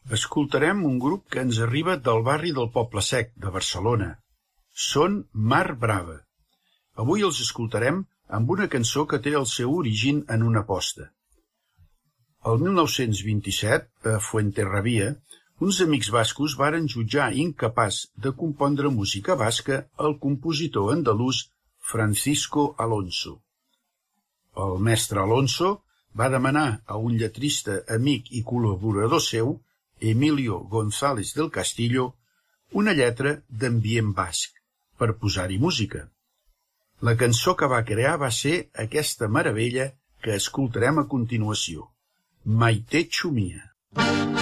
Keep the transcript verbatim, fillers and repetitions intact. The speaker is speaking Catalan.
Escoltarem un grup que ens arriba del barri del Poble Sec, de Barcelona. Són Mar Brava. Avui els escoltarem amb una cançó que té el seu origen en una aposta. El mil nou-cents vint-i-set, a Fuenterrabía, uns amics bascos varen jutjar incapaç de compondre música basca el compositor andalús Francisco Alonso. El mestre Alonso va demanar a un lletrista amic i col·laborador seu, Emilio González del Castillo, una lletra d'ambient basc per posar-hi música. La cançó que va crear va ser aquesta meravella que escoltarem a continuació, Maite Xumia.